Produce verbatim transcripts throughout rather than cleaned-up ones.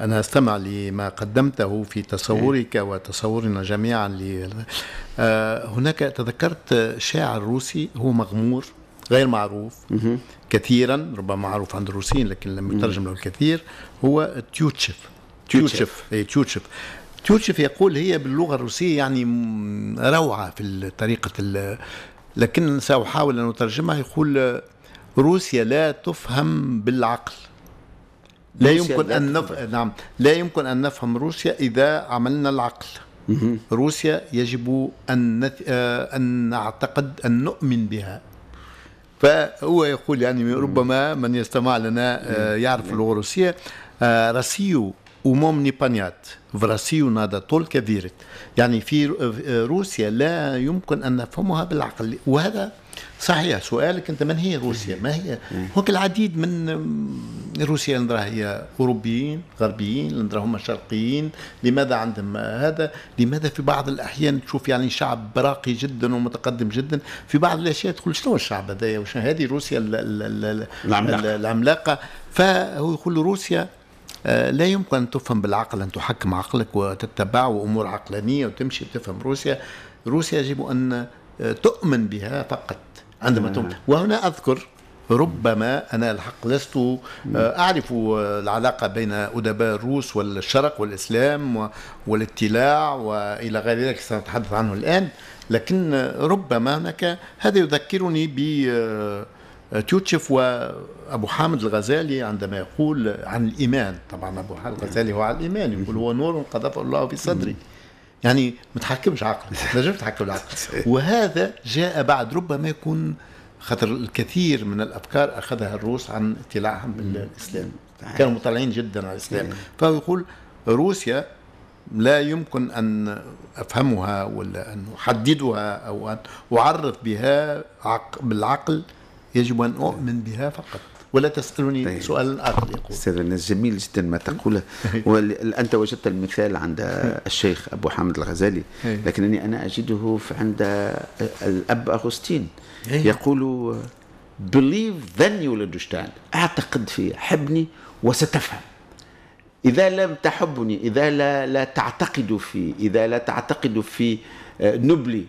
أنا أستمع لما قدمته في تصورك وتصورنا جميعا ل... هناك تذكرت شاعر روسي هو مغمور غير معروف كثيرا، ربما معروف عند الروسيين لكن لم يترجم له الكثير، هو تيوتشيف. تيوتشيف تيوتشيف تيوتشيف يقول هي باللغة الروسية يعني روعة في طريقة ال... لكن سأحاول أن أترجمها. يقول روسيا لا تفهم بالعقل، لا يمكن أن نف... نعم لا يمكن أن نفهم روسيا إذا عملنا العقل. روسيا يجب أن نت... أن نعتقد أن نؤمن بها. فهو يقول يعني ربما من يستمع لنا يعرف اللغة الروسية. راسيو وموم نيبانيات فراسيو نادا تول كفيرت، يعني في روسيا لا يمكن أن نفهمها بالعقل. وهذا صحيح. سؤالك أنت من هي روسيا؟ ما هي؟ هناك العديد من روسيا نراها هي أوروبيين غربيين، نراها هم شرقيين. لماذا عندهم هذا؟ لماذا في بعض الأحيان تشوف يعني شعب راقي جدا ومتقدم جدا، في بعض الأشياء تقول شنو الشعب هذا وش هذه روسيا العملاقة. العملاقة. فهو يقول روسيا لا يمكن أن تفهم بالعقل، أن تحكم عقلك وتتبع أمور عقلانية وتمشي وتفهم روسيا. روسيا يجب أن تؤمن بها فقط عندما تؤمن. وهنا أذكر ربما أنا الحق لست أعرف العلاقة بين أدباء الروس والشرق والإسلام والاطلاع وإلى غير ذلك، سنتحدث عنه الآن. لكن ربما هناك هذا يذكرني ب تيوتشيف وأبو حامد الغزالي عندما يقول عن الإيمان. طبعا أبو حامد الغزالي هو على الإيمان، يقول هو نور قذفه الله في صدري، يعني متحكمش عقل، نجم تحكم العقل. وهذا جاء بعد ربما يكون خطر الكثير من الأفكار أخذها الروس عن اطلاعهم بالإسلام، كانوا مطلعين جدا على الإسلام. فهو يقول روسيا لا يمكن أن أفهمها ولا أن أحددها أو أن أعرف بها بالعقل، يجب أن أؤمن بها فقط ولا تسألني طيب. سؤال آخر. يقول أستاذ الناس جميل جدا ما تقوله. وأنت وجدت المثال عند الشيخ أبو حامد الغزالي، لكنني أنا أجده عند الأب أغسطين يقول believe then you will understand، أعتقد فيه، حبني وستفهم. إذا لم تحبني، إذا لا, لا تعتقد في إذا لا تعتقد في نبلي،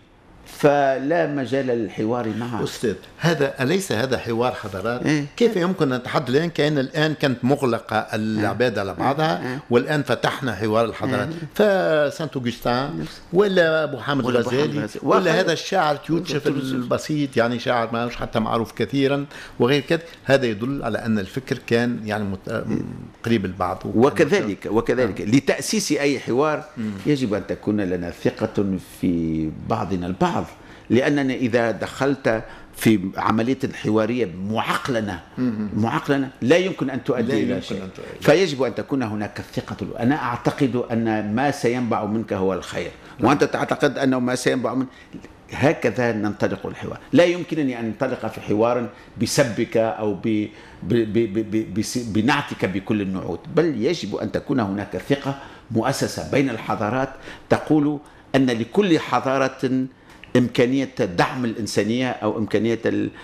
فلا مجال للحوار معه. أستاذ هذا أليس هذا حوار حضارات؟ إيه؟ كيف يمكن أن نتحدث الآن كأن الآن كانت مغلقة العبادة على بعضها، إيه؟ والآن فتحنا حوار الحضارات. إيه؟ فسانت أوغسطين ولا أبو حامد الغزالي ولا هذا الشاعر تيوتشيف البسيط، يعني شاعر ما مش حتى معروف كثيرا وغير كذا، هذا يدل على أن الفكر كان يعني مت... قريب البعض. وكذلك وكذلك آه. لتأسيس أي حوار م. يجب أن تكون لنا ثقة في بعضنا البعض، لأننا إذا دخلت في عملية الحوارية معقلنة معقلنة لا يمكن أن تؤدي إلى شيء. فيجب أن تكون هناك الثقة. أنا أعتقد أن ما سينبع منك هو الخير، وأنت تعتقد أنه ما سينبع منك. هكذا ننطلق الحوار. لا يمكنني أن ننطلق في حوار بسبك أو ب... ب... ب... ب... ب... بنعتك بكل النعوت، بل يجب أن تكون هناك ثقة مؤسسة بين الحضارات تقول أن لكل حضارة إمكانية دعم الإنسانية أو إمكانية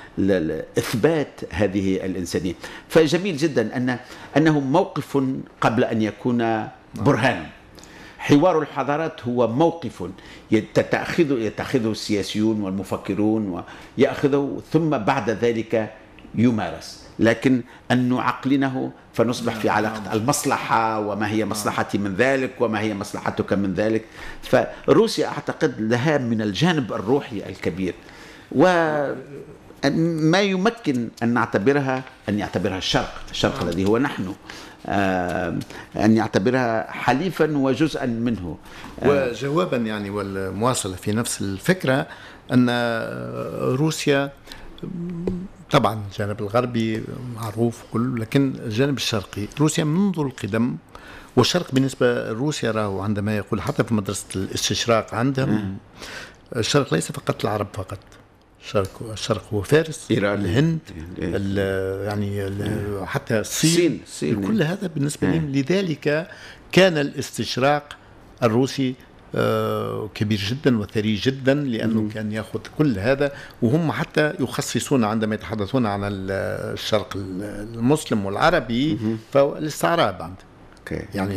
إثبات هذه الإنسانية. فجميل جدا أن أنه موقف قبل أن يكون برهانا. حوار الحضارات هو موقف يتأخذه يتأخذه السياسيون والمفكرون ويأخذه، ثم بعد ذلك يمارس. لكن أن نعقلنه فنصبح في علاقة المصلحة، وما هي مصلحتي من ذلك وما هي مصلحتك من ذلك. فروسيا أعتقد لها من الجانب الروحي الكبير، وما يمكن أن نعتبرها أن يعتبرها الشرق الشرق الذي هو نحن، أن يعتبرها حليفا وجزءا منه. وجوابا يعني والمواصلة في نفس الفكرة أن روسيا طبعا الجانب الغربي معروف كل، لكن الجانب الشرقي روسيا منذ القدم. والشرق بالنسبة لروسيا راهو عندما يقول حتى في مدرسة الاستشراق عندهم الشرق ليس فقط العرب فقط، الشرق الشرق هو فارس، إيران، الهند، يعني حتى الصين، الصين. كل هذا بالنسبة لهم. لذلك كان الاستشراق الروسي كبير جدا وثري جدا، لأنه م. كان يأخذ كل هذا. وهم حتى يخصصون عندما يتحدثون عن الشرق المسلم والعربي فالاستعراب عنده يعني